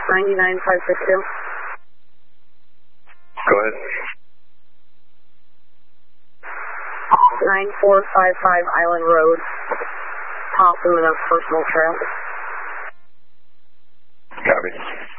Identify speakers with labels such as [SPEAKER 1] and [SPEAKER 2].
[SPEAKER 1] 99562.
[SPEAKER 2] Go ahead.
[SPEAKER 1] 9455 Island Road, top of the personal trail.
[SPEAKER 2] Copy.